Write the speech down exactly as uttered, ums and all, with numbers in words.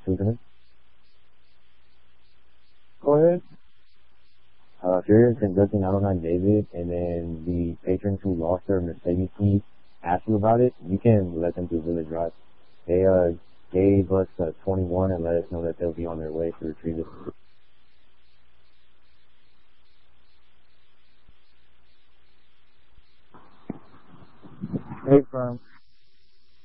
Susan. Go ahead. Uh, if you're conducting out on David and then the patrons who lost their Mercedes keys ask you about it, you can let them do Village Drive. They uh, gave us uh, twenty-one and let us know that they'll be on their way to retrieve it. Hey, firm.